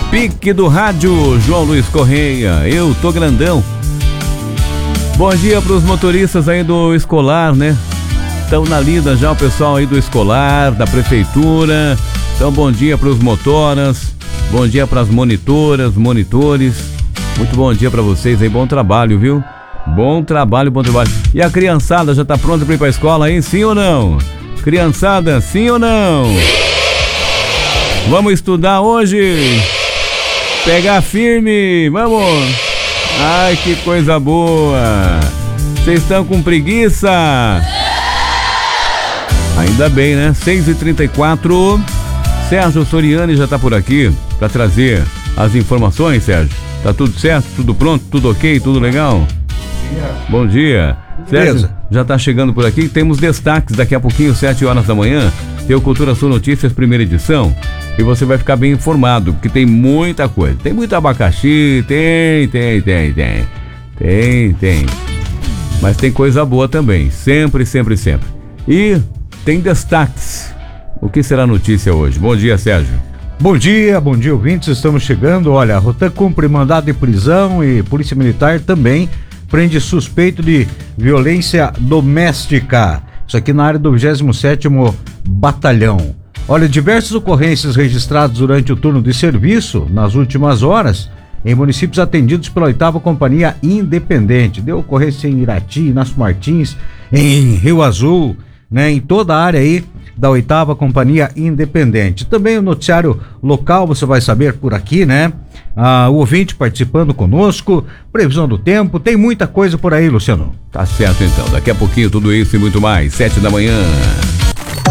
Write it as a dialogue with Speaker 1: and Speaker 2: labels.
Speaker 1: Pique do rádio, João Luiz Correia, eu tô grandão. Bom dia pros motoristas aí do escolar, né? Estão na lida já o pessoal aí do escolar, da prefeitura. Então bom dia pros motoras, bom dia pras monitoras, monitores. Muito bom dia pra vocês aí, bom trabalho, viu? Bom trabalho, bom trabalho. E a criançada já tá pronta pra ir pra escola aí, sim ou não? Criançada, sim ou não? Vamos estudar hoje? Pegar firme, vamos! Ai, que coisa boa! Vocês estão com preguiça? Ainda bem, né? 6h34. Sérgio Soriani já tá por aqui para trazer as informações, Sérgio. Tá tudo certo? Tudo pronto? Tudo ok? Tudo legal? Bom dia. Sérgio, já tá chegando por aqui. Temos destaques daqui a pouquinho, 7 horas da manhã. Tem o Cultura Sul Notícias, primeira edição. E você vai ficar bem informado, porque tem muita coisa. Tem muito abacaxi, tem. Mas tem coisa boa também, sempre. E tem destaques. O que será notícia hoje? Bom dia, Sérgio.
Speaker 2: Bom dia, ouvintes. Estamos chegando. Olha, a Rotan cumpre mandado de prisão e Polícia Militar também prende suspeito de violência doméstica. Isso aqui na área do 27º Batalhão. Olha, diversas ocorrências registradas durante o turno de serviço nas últimas horas em municípios atendidos pela 8ª Companhia Independente. Deu ocorrência em Irati, Inácio Martins, em Rio Azul, né, em toda a área aí da 8ª Companhia Independente. Também o noticiário local você vai saber por aqui, né? O ouvinte participando conosco, previsão do tempo, tem muita coisa por aí, Luciano.
Speaker 1: Tá certo então, daqui a pouquinho tudo isso e muito mais, 7 da manhã.